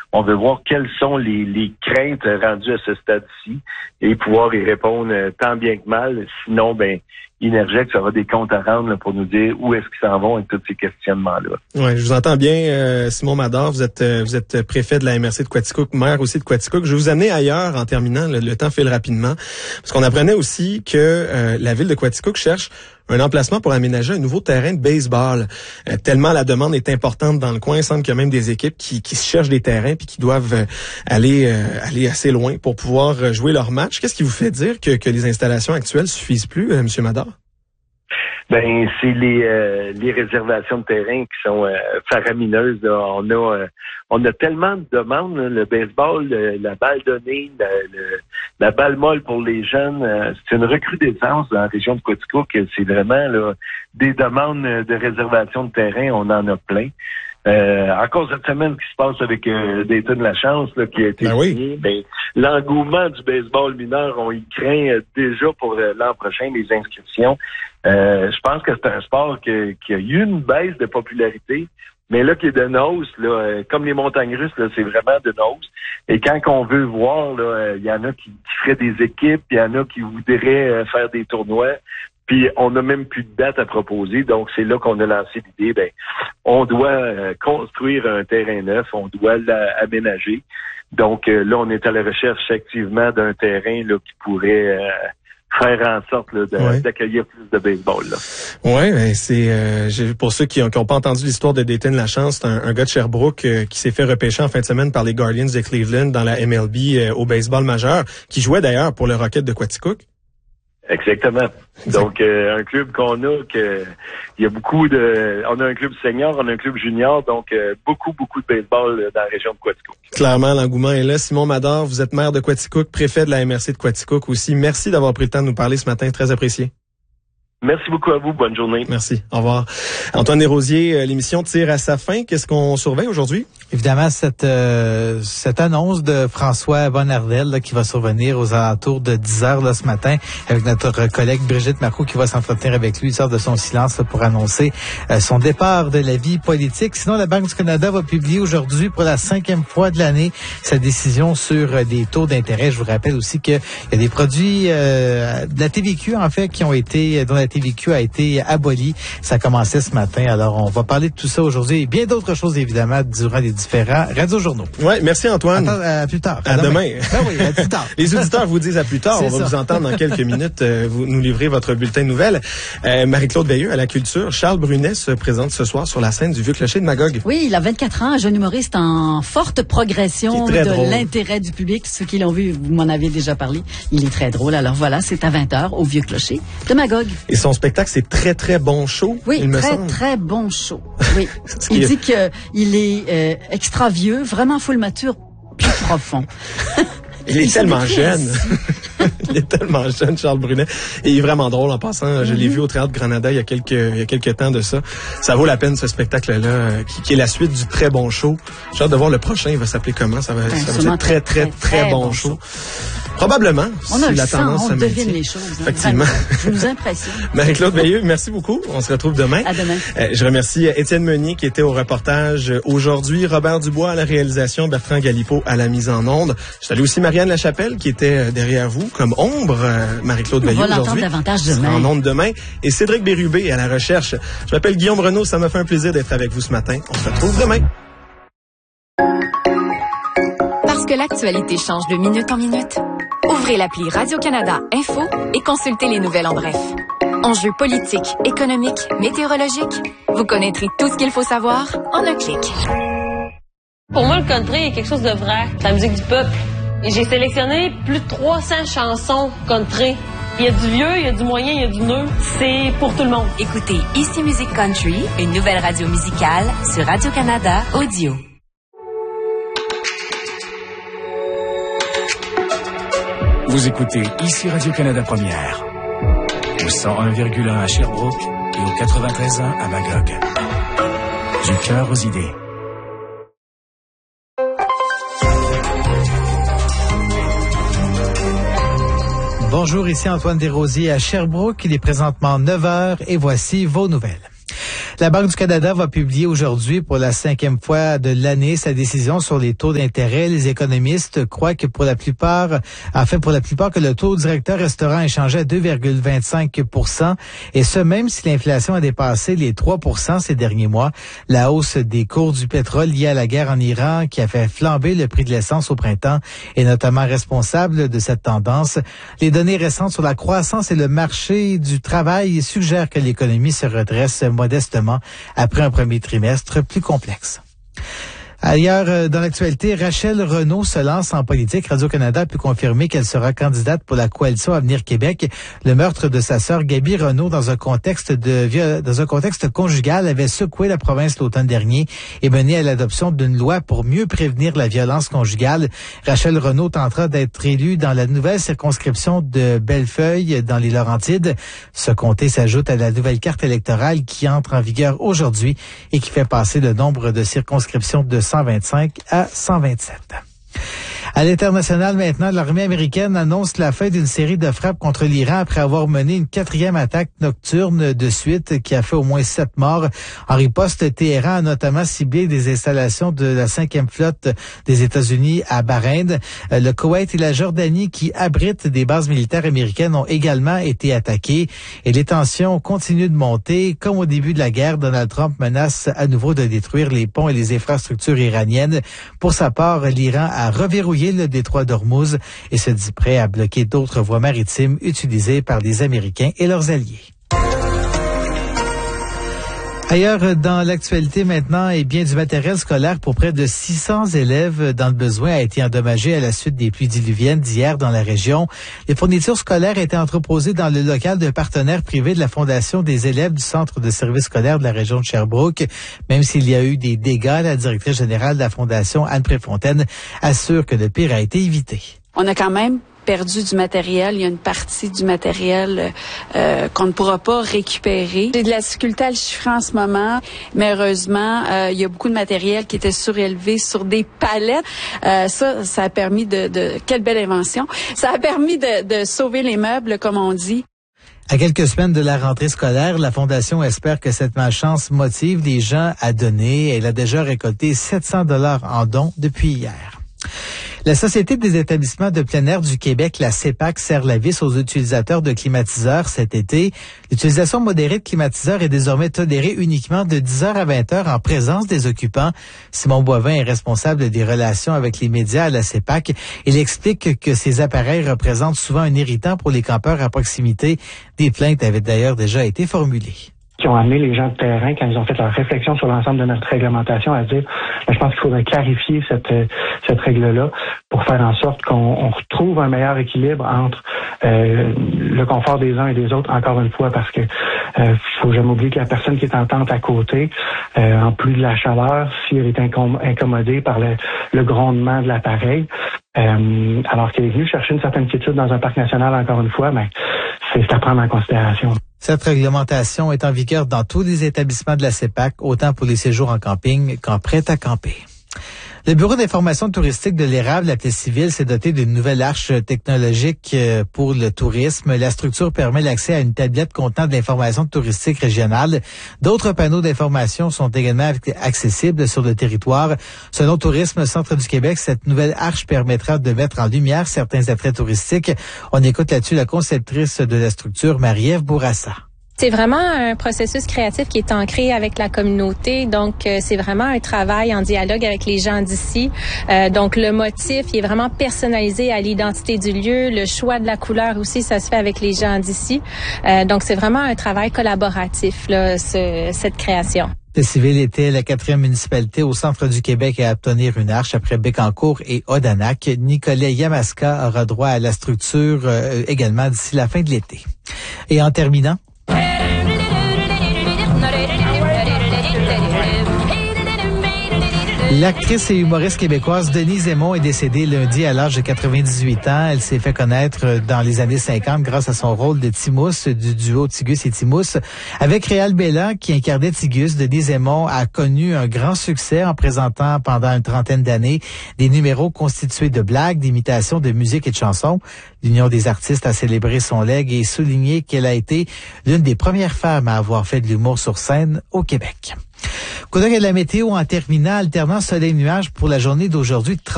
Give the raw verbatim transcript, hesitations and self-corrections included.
On veut voir quelles sont les, les craintes rendues à ce stade-ci et pouvoir y répondre euh, tant bien que mal. Sinon, ben Innergex aura des comptes à rendre là, pour nous dire où est-ce qu'ils s'en vont avec tous ces questionnements-là. Oui, je vous entends bien, euh, Simon Mador. Vous êtes euh, vous êtes préfet de la M R C de Quaticook, maire aussi de Quaticook. Je vais vous amener ailleurs en terminant. Le, le temps file rapidement. Parce qu'on apprenait aussi que euh, la ville de Quaticook cherche un emplacement pour aménager un nouveau terrain de baseball. Euh, tellement la demande est importante dans le coin, il semble qu'il y a même des équipes qui, qui cherchent des terrains puis qui doivent euh, aller euh, aller assez loin pour pouvoir euh, jouer leur match. Qu'est-ce qui vous fait dire que, que les installations actuelles suffisent plus, euh, M. Mador? Ben, c'est les euh, les réservations de terrain qui sont euh, faramineuses. Là. On a euh, on a tellement de demandes, là, le baseball, le, la balle donnée, la, le, la balle molle pour les jeunes. Euh, c'est une recrudescence dans la région de Quaticook. C'est vraiment là, des demandes de réservation de terrain. On en a plein. Euh, encore cette semaine, ce qui se passe avec euh, Dayton Lachance, là, qui a été ben signé, oui. ben, l'engouement du baseball mineur, on y craint euh, déjà pour euh, l'an prochain, les inscriptions. Euh, je pense que c'est un sport que, qui a eu une baisse de popularité, mais là, qui est de hausse, là, euh, comme les montagnes russes, là, c'est vraiment de hausse. Et quand on veut voir, là, il y en a qui, qui feraient des équipes, il y en a qui voudraient euh, faire des tournois. Puis on n'a même plus de date à proposer, donc c'est là qu'on a lancé l'idée. Ben, on doit euh, construire un terrain neuf, on doit l'aménager. Donc euh, là, on est à la recherche activement d'un terrain là qui pourrait euh, faire en sorte là, de, ouais. d'accueillir plus de baseball. Oui, ben c'est euh, pour ceux qui n'ont pas entendu l'histoire de Dayton Lachance, c'est un, un gars de Sherbrooke euh, qui s'est fait repêcher en fin de semaine par les Guardians de Cleveland dans la M L B euh, au baseball majeur, qui jouait d'ailleurs pour le Rocket de Quaticook. Exactement. Donc, euh, un club qu'on a, que il y a beaucoup de... On a un club senior, on a un club junior, donc euh, beaucoup, beaucoup de baseball euh, dans la région de Quaticook. Clairement, l'engouement est là. Simon Mador, vous êtes maire de Quaticook, préfet de la M R C de Quaticook aussi. Merci d'avoir pris le temps de nous parler ce matin, très apprécié. Merci beaucoup à vous. Bonne journée. Merci. Au revoir. Antoine Desrosiers, l'émission tire à sa fin. Qu'est-ce qu'on surveille aujourd'hui? Évidemment, cette euh, cette annonce de François Bonnardel là, qui va survenir aux alentours de dix heures là, ce matin avec notre collègue Brigitte Marcoux qui va s'entretenir avec lui. Il sort de son silence là, pour annoncer euh, son départ de la vie politique. Sinon, la Banque du Canada va publier aujourd'hui pour la cinquième fois de l'année sa décision sur euh, des taux d'intérêt. Je vous rappelle aussi qu'il y a des produits euh, de la T V Q, en fait, qui ont été, dont la T V Q a été abolie. Ça a commencé ce matin. Alors, on va parler de tout ça aujourd'hui et bien d'autres choses, évidemment, durant les différents radiojournaux. Oui, merci Antoine. Attends, à plus tard. À, à demain. demain. Ben oui, à plus tard. Les auditeurs vous disent à plus tard. C'est on va ça. Vous entendre dans quelques minutes. Euh, vous nous livrez votre bulletin de nouvelles. Euh, Marie-Claude Veilleux à la culture. Charles Brunet se présente ce soir sur la scène du Vieux Clocher de Magog. Oui, il a vingt-quatre ans, un jeune humoriste en forte progression de drôle. L'intérêt du public. Ceux qui l'ont vu, vous m'en avez déjà parlé. Il est très drôle. Alors voilà, c'est à vingt heures au Vieux Clocher de Magog. Et son spectacle, c'est très, très bon show. Oui, il me très, semble. très bon show. Oui. Il dit que il est euh, extra vieux, vraiment full mature, plus profond. Il est il tellement jeune. Il est tellement jeune, Charles Brunet. Et il est vraiment drôle en passant. Mm-hmm. Je l'ai vu au Théâtre Granada il y a quelques, il y a quelques temps de ça. Ça vaut la peine, ce spectacle-là, qui, qui est la suite du très bon show. J'ai hâte de voir le prochain. Il va s'appeler comment? Ça va, ben, ça va être très, très, très, très, très bon, bon show. show. Probablement, on si a la le tendance sang, se on maintient. devine les choses. Hein, effectivement. Je nous impressionne. Marie-Claude Veilleux, merci beaucoup. On se retrouve demain. À demain. Euh, je remercie Étienne Meunier qui était au reportage aujourd'hui, Robert Dubois à la réalisation, Bertrand Galipeau à la mise en onde. Je salue aussi Marianne Lachapelle qui était derrière vous comme ombre, euh, Marie-Claude Veilleux aujourd'hui. On va l'entendre davantage demain. En onde demain. Et Cédric Bérubé à la recherche. Je m'appelle Guillaume Renaud, ça m'a fait un plaisir d'être avec vous ce matin. On se retrouve demain. Parce que l'actualité change de minute en minute. Ouvrez l'appli Radio-Canada Info et consultez les nouvelles en bref. Enjeux politiques, économiques, météorologiques. Vous connaîtrez tout ce qu'il faut savoir en un clic. Pour moi, le country est quelque chose de vrai. C'est la musique du peuple. Et j'ai sélectionné plus de trois cents chansons country. Il y a du vieux, il y a du moyen, il y a du neuf. C'est pour tout le monde. Écoutez Ici Musique Country, une nouvelle radio musicale sur Radio-Canada Audio. Vous écoutez Ici Radio-Canada Première, au cent un virgule un à Sherbrooke et au quatre-vingt-treize point un à Magog. Du cœur aux idées. Bonjour, ici Antoine Desrosiers à Sherbrooke. Il est présentement neuf heures et voici vos nouvelles. La Banque du Canada va publier aujourd'hui pour la cinquième fois de l'année sa décision sur les taux d'intérêt. Les économistes croient que pour la plupart, enfin pour la plupart, que le taux directeur restera inchangé à deux virgule vingt-cinq pour cent, et ce même si l'inflation a dépassé les trois pour cent ces derniers mois. La hausse des cours du pétrole liée à la guerre en Iran, qui a fait flamber le prix de l'essence au printemps, est notamment responsable de cette tendance. Les données récentes sur la croissance et le marché du travail suggèrent que l'économie se redresse modestement après un premier trimestre plus complexe. Ailleurs, dans l'actualité, Rachel Renaud se lance en politique. Radio-Canada a pu confirmer qu'elle sera candidate pour la coalition Avenir Québec. Le meurtre de sa sœur Gaby Renaud dans un contexte de dans un contexte conjugal avait secoué la province l'automne dernier et mené à l'adoption d'une loi pour mieux prévenir la violence conjugale. Rachel Renaud tentera d'être élue dans la nouvelle circonscription de Bellefeuille dans les Laurentides. Ce comté s'ajoute à la nouvelle carte électorale qui entre en vigueur aujourd'hui et qui fait passer le nombre de circonscriptions de cent vingt-cinq à cent vingt-sept. À l'international maintenant, l'armée américaine annonce la fin d'une série de frappes contre l'Iran après avoir mené une quatrième attaque nocturne de suite qui a fait au moins sept morts. En riposte, Téhéran a notamment ciblé des installations de la cinquième flotte des États-Unis à Bahreïn. Le Koweït et la Jordanie, qui abritent des bases militaires américaines, ont également été attaqués. Et les tensions continuent de monter. Comme au début de la guerre, Donald Trump menace à nouveau de détruire les ponts et les infrastructures iraniennes. Pour sa part, l'Iran a reverrouillé le détroit d'Ormuz et se dit prêt à bloquer d'autres voies maritimes utilisées par les Américains et leurs alliés. Ailleurs, dans l'actualité maintenant, eh bien, du matériel scolaire pour près de six cents élèves dans le besoin a été endommagé à la suite des pluies diluviennes d'hier dans la région. Les fournitures scolaires étaient entreposées dans le local d'un partenaire privé de la Fondation des élèves du Centre de services scolaires de la région de Sherbrooke. Même s'il y a eu des dégâts, la directrice générale de la Fondation, Anne Préfontaine, assure que le pire a été évité. On a quand même perdu du matériel. Il y a une partie du matériel euh, qu'on ne pourra pas récupérer. J'ai de la difficulté à le chiffrer en ce moment, mais heureusement, euh, il y a beaucoup de matériel qui était surélevé sur des palettes. Euh, ça, ça a permis de, de... Quelle belle invention! Ça a permis de, de sauver les meubles, comme on dit. À quelques semaines de la rentrée scolaire, la Fondation espère que cette malchance motive les gens à donner. Elle a déjà récolté sept cents dollars en dons depuis hier. La Société des établissements de plein air du Québec, la C E P A C, serre la vis aux utilisateurs de climatiseurs cet été. L'utilisation modérée de climatiseurs est désormais tolérée uniquement de dix heures à vingt heures en présence des occupants. Simon Boivin est responsable des relations avec les médias à la C E P A C. Il explique que ces appareils représentent souvent un irritant pour les campeurs à proximité. Des plaintes avaient d'ailleurs déjà été formulées. Qui ont amené les gens de terrain, quand ils ont fait leur réflexion sur l'ensemble de notre réglementation, à dire, ben, je pense qu'il faudrait clarifier cette cette règle-là pour faire en sorte qu'on on retrouve un meilleur équilibre entre euh, le confort des uns et des autres, encore une fois, parce que euh, faut jamais oublier que la personne qui est en tente à côté, euh, en plus de la chaleur, si elle est incom- incommodée par le, le grondement de l'appareil, euh, alors qu'elle est venue chercher une certaine quiétude dans un parc national, encore une fois, ben, c'est à prendre en considération. Cette réglementation est en vigueur dans tous les établissements de la C E P A C, autant pour les séjours en camping qu'en prêt à camper. Le Bureau d'information touristique de l'Érable, la Paix civile, s'est doté d'une nouvelle arche technologique pour le tourisme. La structure permet l'accès à une tablette contenant de l'information touristique régionale. D'autres panneaux d'information sont également accessibles sur le territoire. Selon Tourisme Centre du Québec, cette nouvelle arche permettra de mettre en lumière certains attraits touristiques. On écoute là-dessus la conceptrice de la structure, Marie-Ève Bourassa. C'est vraiment un processus créatif qui est ancré avec la communauté. Donc, euh, c'est vraiment un travail en dialogue avec les gens d'ici. Euh, donc, le motif, il est vraiment personnalisé à l'identité du lieu. Le choix de la couleur aussi, ça se fait avec les gens d'ici. Euh, donc, c'est vraiment un travail collaboratif, là, ce, cette création. La Civile était la quatrième municipalité au centre du Québec à obtenir une arche après Bécancour et Odanak. Nicolet Yamaska aura droit à la structure euh, également d'ici la fin de l'été. Et en terminant, L'actrice et humoriste québécoise Denise Aymon est décédée lundi à l'âge de quatre-vingt-dix-huit ans. Elle s'est fait connaître dans les années cinquante grâce à son rôle de Timous du duo Tigus et Timous. Avec Réal Bélan qui incarnait Tigus, Denise Aymon a connu un grand succès en présentant pendant une trentaine d'années des numéros constitués de blagues, d'imitations, de musique et de chansons. L'Union des artistes a célébré son legs et souligné qu'elle a été l'une des premières femmes à avoir fait de l'humour sur scène au Québec. Coup d'œil à la météo en terminant, alternant soleil-nuage pour la journée d'aujourd'hui.